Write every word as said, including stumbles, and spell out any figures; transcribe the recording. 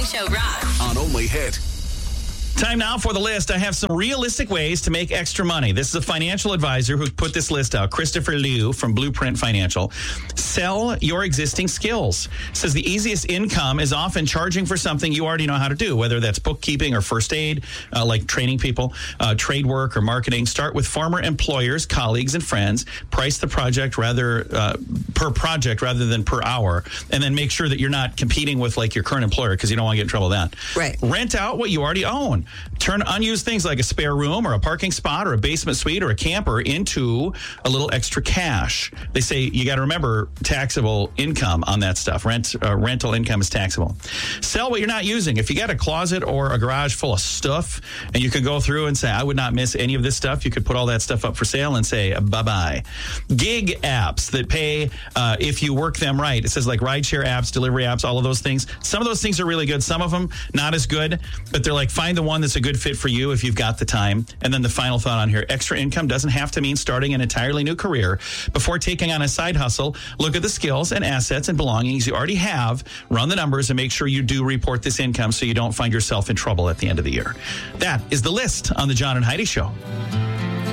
Show rocks. On Only Hit. Time now for the list. I have some realistic ways to make extra money. This is a financial advisor who put this list out, Christopher Liu from Blueprint Financial. Sell your existing skills. Says the easiest income is often charging for something you already know how to do, whether that's bookkeeping or first aid, uh, like training people, uh, trade work or marketing. Start with former employers, colleagues, and friends. Price the project rather uh, per project rather than per hour, and then make sure that you're not competing with like your current employer because you don't want to get in trouble with that. Right. Rent out what you already own. Turn unused things like a spare room or a parking spot or a basement suite or a camper into a little extra cash. They say you got to remember taxable income on that stuff. Rent uh, rental income is taxable. Sell what you're not using. If you got a closet or a garage full of stuff and you can go through and say, I would not miss any of this stuff, you could put all that stuff up for sale and say, bye-bye. Gig apps that pay uh, if you work them right. It says like rideshare apps, delivery apps, all of those things. Some of those things are really good. Some of them not as good, but they're like, find the one that's a good fit for you if you've got the time. And then the final thought on here, extra income doesn't have to mean starting an entirely new career. Before taking on a side hustle, look at the skills and assets and belongings you already have, run the numbers, and make sure you do report this income so you don't find yourself in trouble at the end of the year. That is the list on the John and Heidi Show.